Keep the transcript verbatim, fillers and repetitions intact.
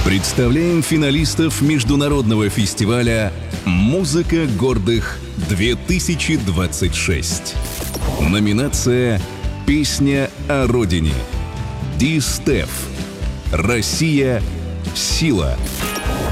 Представляем финалистов международного фестиваля «Музыка гордых-две тысячи двадцать шесть». Номинация «Песня о Родине». Ди Стеф. Россия. Сила.